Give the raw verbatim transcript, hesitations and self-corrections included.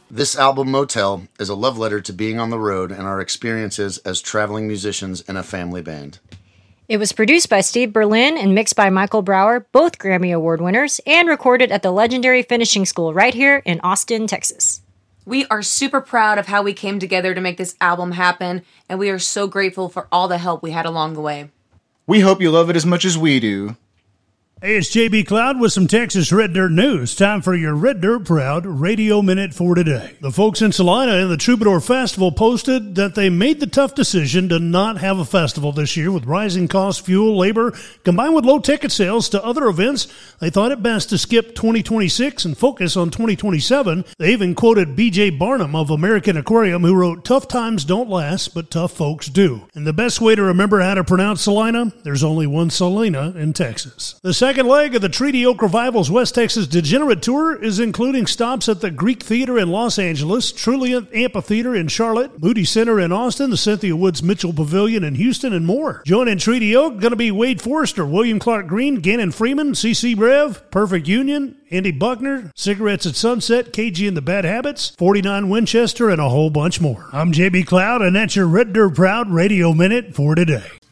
This album, Motel, is a love letter to being on the road and our experiences as traveling musicians in a family band. It was produced by Steve Berlin and mixed by Michael Brower, both Grammy Award winners, and recorded at the legendary Finishing School right here in Austin, Texas. We are super proud of how we came together to make this album happen, and we are so grateful for all the help we had along the way. We hope you love it as much as we do. Hey, it's J B Cloud with some Texas Red Dirt news. Time for your Red Dirt Proud Radio Minute for today. The folks in Salina and the Troubadour Festival posted that they made the tough decision to not have a festival this year with rising costs, fuel, labor, combined with low ticket sales to other events. They thought it best to skip twenty twenty-six and focus on twenty twenty-seven. They even quoted B J Barnum of American Aquarium, who wrote, "Tough times don't last, but tough folks do." And the best way to remember how to pronounce Salina, there's only one Salina in Texas. The second leg of the Treaty Oak Revival's West Texas Degenerate Tour is including stops at the Greek Theater in Los Angeles, Trulient Amphitheater in Charlotte, Moody Center in Austin, the Cynthia Woods Mitchell Pavilion in Houston, and more. Joining Treaty Oak going to be Wade Forrester, William Clark Green, Gannon Freeman, C C Rev, Perfect Union, Andy Buckner, Cigarettes at Sunset, K G and the Bad Habits, forty-nine Winchester, and a whole bunch more. I'm J B Cloud, and that's your Red Dirt Proud Radio Minute for today.